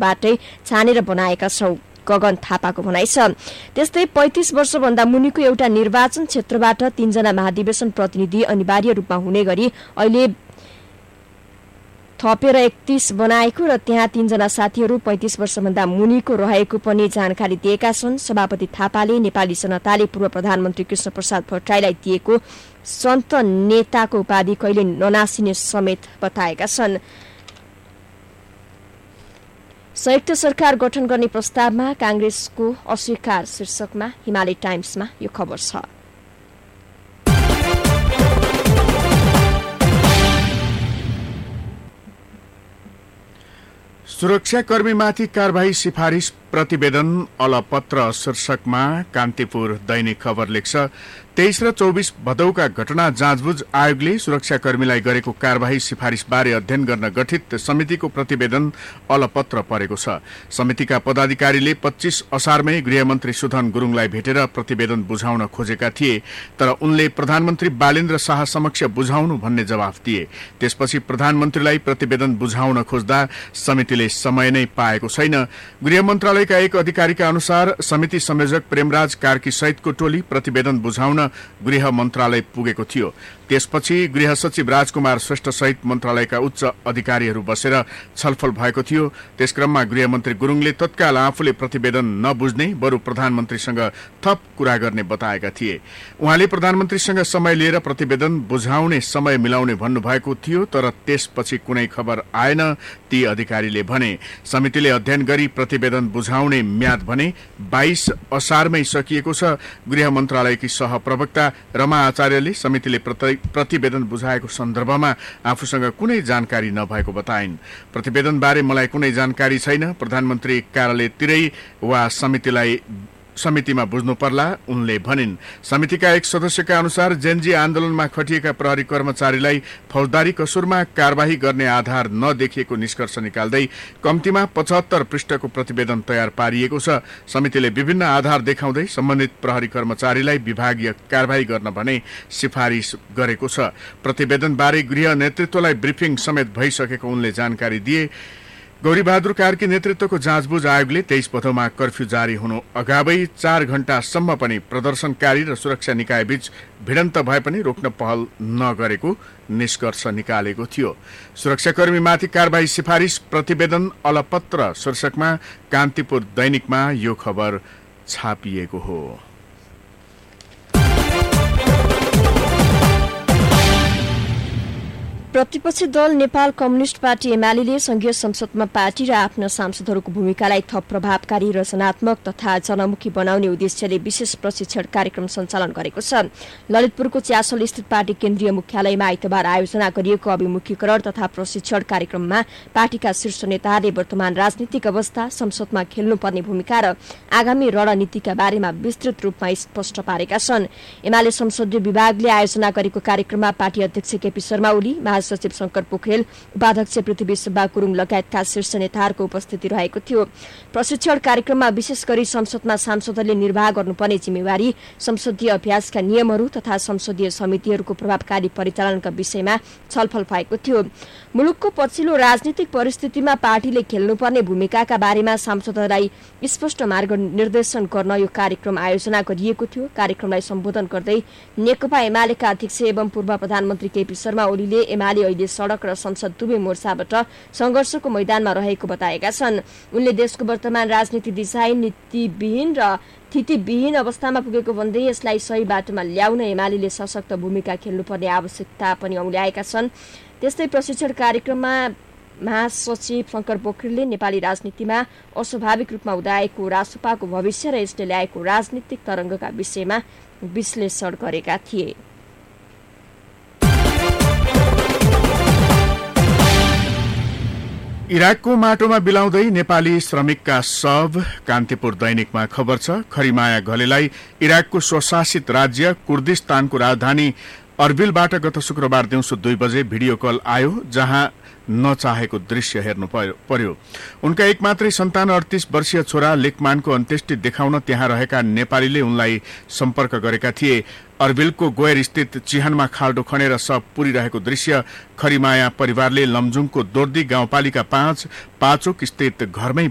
बाटै छानेर बनाएका छौं, गगन थापाको भनाइ छ। त्यस्तै 35 वर्षभन्दा मुनिको एउटा निर्वाचन क्षेत्रबाट 3 जना महाधिवेशन प्रतिनिधि अनिवार्य रूपमा हुने गरी अहिले थपेर 31 बनाएको र त्यहाँ 3 जना साथीहरू 35 वर्षभन्दा मुनिको रहेको पनि जानकारी दिएका छन्। सभापति थापाले नेपाली जनताले पूर्व प्रधानमन्त्री कृष्णप्रसाद भट्टराईलाई दिएको सन्त नेताको उपाधि कहिले ननासिने समेत बताएका छन्। संयुक्त सरकार गठन गर्ने प्रस्तावमा कांग्रेसको अस्वीकार शीर्षकमा हिमालय टाइम्समा यो खबर छ। सुरक्षाकर्मीमाथि कारबाही सिफारिस प्रतिवेदन अलपत्र शीर्षकमा कान्तिपुर दैनिक खबर लेख्छ। 23 र 24 भदौका घटना जाँचबुझ आयोगले सुरक्षाकर्मीलाई गरेको कारबाही सिफारिसबारे अध्ययन गर्न गठित समितिको प्रतिवेदन अलपत्र परेको छ। समितिका पदाधिकारीले 25 असारमै गृहमन्त्री सुधन गुरुङलाई भेटेर प्रतिवेदन बुझाउन खोजेका थिए, तर उनले प्रधानमन्त्री बालेन्द्र शाह समक्ष बुझाउनु भन्ने जवाफ दिए। त्यसपछि प्रधानमन्त्रीलाई प्रतिवेदन बुझाउन खोज्दा समितिले समय नै पाएको छैन। गृह मन्त्रालयका एक अधिकारीका अनुसार समिति संयोजक प्रेमराज कार्की सहितको टोली प्रतिवेदन बुझाउन गृह मन्त्रालय पुगेको थियो। त्यसपछि गृह सचिव राजकुमार श्रेष्ठ सहित मन्त्रालयका उच्च अधिकारीहरू बसेर छलफल भएको थियो। त्यसक्रममा गृहमन्त्री गुरुङले तत्काल आफूले प्रतिवेदन नबुझ्ने बरु प्रधानमन्त्रीसँग थप कुरा गर्ने बताएका थिए। उहाँले प्रधानमन्त्रीसँग समय लिएर प्रतिवेदन बुझाउने समय मिलाउने भन्नुभएको थियो, तर त्यसपछि कुनै खबर आएन, ती अधिकारीले भने। समितिले अध्ययन गरी प्रतिवेदन बुझाउने म्याद भने 22 असारमै सकिएको छ। गृह मन्त्रालयकी सहप्रवक्ता रमा आचार्यले समितिले प्रतिवेदन बुझाएको सन्दर्भमा आफूसँग कुनै जानकारी नभएको बताइन्। प्रतिवेदनबारे मलाई कुनै जानकारी छैन, प्रधानमन्त्री कार्यालयतिरै वा समितिमा बुझ्नु पर्ला, उनले भनिन्। समितिका एक सदस्यका अनुसार जेनजी आन्दोलनमा खटिएका प्रहरी कर्मचारीलाई फौजदारी कसुरमा कारबाही गर्ने आधार नदेखिएको निष्कर्ष निकाल्दै कम्तीमा 75 पृष्ठको प्रतिवेदन तयार पारिएको छ। समितिले विभिन्न आधार देखाउँदै सम्बन्धित प्रहरी कर्मचारीलाई विभागीय कारबाही गर्न भने सिफारिस गरेको छ। प्रतिवेदनबारे गृह नेतृत्वलाई ब्रिफिङ समेत भइसकेको उनले जानकारी दिए। गौरीबहादुर कार्की नेतृत्वको जाँचबुझ आयोगले 23 भदौमा कर्फ्यू जारी हुनु अगावै 4 घण्टासम्म पनि प्रदर्शनकारी र सुरक्षा निकाय बीच भिडन्त भए पनि रोक्न पहल नगरेको निष्कर्ष निकालेको थियो। सुरक्षाकर्मीमाथि कारबाही सिफारिस प्रतिवेदन अलपत्र शीर्षकमा कान्तिपुर दैनिकमा यो खबर छापिएको हो। प्रतिपक्षी दल नेपाल कम्युनिष्ट पार्टी एमाले संघीय संसदमा पार्टी र आफ्ना सांसदहरूको भूमिकालाई थप प्रभावकारी रचनात्मक तथा जनमुखी बनाउने उद्देश्यले विशेष प्रशिक्षण कार्यक्रम सञ्चालन गरेको छ। ललितपुरको च्यासल स्थित पार्टी केन्द्रीय मुख्यालयमा आइतबार आयोजना गरिएको अभिमुखीकरण तथा प्रशिक्षण कार्यक्रममा पार्टीका शीर्ष नेताहरूले वर्तमान राजनीतिक अवस्था, संसदमा खेल्नुपर्ने भूमिका र आगामी रणनीतिका बारेमा विस्तृत रूपमा स्पष्ट पारेका छन्। एमाले संसदीय विभागले आयोजना गरेको कार्यक्रममा पार्टी अध्यक्ष केपी शर्मा ओली, सचिव शंकर पोखरेल, उपाध्यक्ष पृथ्वी सुब्बा गुरुङ लगायतका शीर्ष नेताहरूको उपस्थिति रहेको थियो। प्रशिक्षण कार्यक्रममा विशेष गरी संसदमा सांसदहरूले निर्वाह गर्नुपर्ने जिम्मेवारी, संसदीय अभ्यासका नियमहरू तथा संसदीय समितिहरूको प्रभावकारी परिचालनका विषयमा छलफल भएको थियो। मुलुकको पछिल्लो राजनीतिक परिस्थितिमा पार्टीले खेल्नुपर्ने भूमिकाका बारेमा सांसदहरूलाई स्पष्ट मार्गनिर्देशन गर्न यो कार्यक्रम आयोजना गरिएको थियो। कार्यक्रमलाई सम्बोधन गर्दै नेकपा एमालेका अध्यक्ष एवं पूर्व प्रधानमन्त्री केपी शर्मा ओलीले एमाले अहिले सड़क र संसद दुवै मोर्चाबाट संघर्षको मैदानमा रहेको बताएका छन्। उनले देशको वर्तमान राजनीति दिशाहीन, नीतिविहीन र स्थितिविहीन अवस्थामा पुगेको भन्दै यसलाई सही बाटोमा ल्याउन एमाले सशक्त भूमिका खेल्नुपर्ने आवश्यकता पनि औल्याएका छन्। त्यस्तै प्रशिक्षण कार्यक्रममा महासचिव शंकर पोखरेलले नेपाली राजनीतिमा अस्वाभाविक रूपमा उदाएको रासपाको भविष्य र यसले ल्याएको राजनीतिक तरंगका विषयमा विश्लेषण गरेका थिए। इराकको माटोमा बिलाउँदै नेपाली श्रमिकका शव कान्तिपुर दैनिकमा खबर छ। खरिमाया घलेलाई इराकको स्वशासित राज्य कुर्दिस्तानको राजधानी अर्बिलबाट गत शुक्रबार दिउँसो 2 बजे भिडियो कल आयो, जहाँ नचाहेको दृश्य हेर्नु पर्यो। उनका एकमात्रै सन्तान 38 वर्षीय छोरा लेकमानको अन्त्येष्टि देखाउन त्यहाँ रहेका नेपालीले उनलाई सम्पर्क गरेका थिए। अर्बिलको गोयर स्थित चिहानमा खाल्डो खनेर शव पुरिरहेको दृश्य खरिमाया परिवारले लमजुङको दोर्दी गाउँपालिका 5 पाचोक स्थित घरमै